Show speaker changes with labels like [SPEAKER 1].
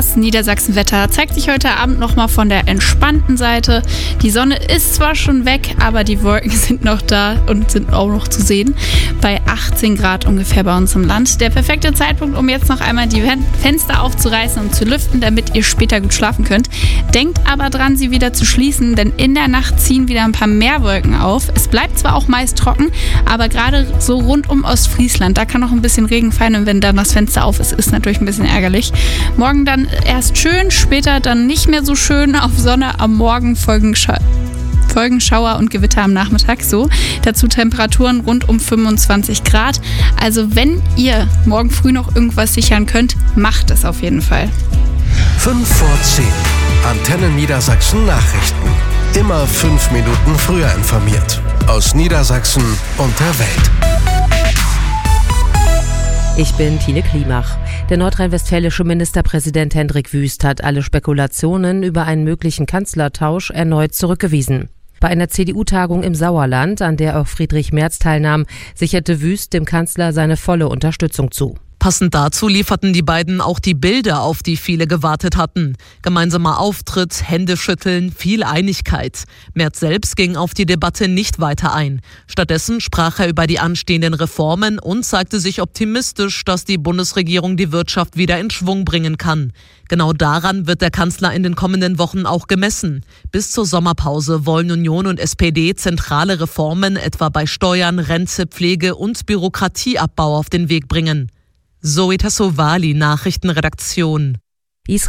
[SPEAKER 1] Das Niedersachsenwetter zeigt sich heute Abend nochmal von der entspannten Seite. Die Sonne ist zwar schon weg, aber die Wolken sind noch da und sind auch noch zu sehen. Bei 18 Grad ungefähr bei uns im Land. Der perfekte Zeitpunkt, um jetzt noch einmal die Fenster aufzureißen und zu lüften, damit ihr später gut schlafen könnt. Denkt aber dran, sie wieder zu schließen, denn in der Nacht ziehen wieder ein paar mehr Wolken auf. Es bleibt zwar auch meist trocken, aber gerade so rund um Ostfriesland, da kann noch ein bisschen Regen fallen und wenn dann das Fenster auf ist, ist natürlich ein bisschen ärgerlich. Morgen dann erst schön, später dann nicht mehr so schön. Auf Sonne am Morgen folgen Schauer und Gewitter am Nachmittag. So, dazu Temperaturen rund um 25 Grad. Also wenn ihr morgen früh noch irgendwas sichern könnt, macht es auf jeden Fall.
[SPEAKER 2] 5 vor 10. Antenne Niedersachsen Nachrichten. Immer 5 Minuten früher informiert. Aus Niedersachsen und der Welt.
[SPEAKER 3] Ich bin Tine Klimach. Der nordrhein-westfälische Ministerpräsident Hendrik Wüst hat alle Spekulationen über einen möglichen Kanzlertausch erneut zurückgewiesen. Bei einer CDU-Tagung im Sauerland, an der auch Friedrich Merz teilnahm, sicherte Wüst dem Kanzler seine volle Unterstützung zu.
[SPEAKER 4] Passend dazu lieferten die beiden auch die Bilder, auf die viele gewartet hatten. Gemeinsamer Auftritt, Händeschütteln, viel Einigkeit. Merz selbst ging auf die Debatte nicht weiter ein. Stattdessen sprach er über die anstehenden Reformen und zeigte sich optimistisch, dass die Bundesregierung die Wirtschaft wieder in Schwung bringen kann. Genau daran wird der Kanzler in den kommenden Wochen auch gemessen. Bis zur Sommerpause wollen Union und SPD zentrale Reformen etwa bei Steuern, Rente, Pflege und Bürokratieabbau auf den Weg bringen. Zoe Tassovali, Nachrichtenredaktion.